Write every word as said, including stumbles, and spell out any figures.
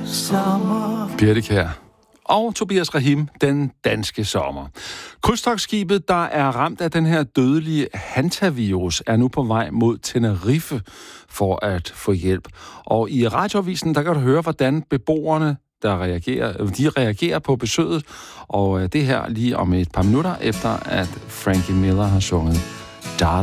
sommer. Birte Kjær og Tobias Rahim, Den danske sommer. Krydstogtskibet, der er ramt af den her dødelige hantavirus, er nu på vej mod Tenerife for at få hjælp. Og i radioavisen, der kan du høre, hvordan beboerne der reagerer, de reagerer på besøget, og det her lige om et par minutter efter, at Frankie Miller har sunget Darling.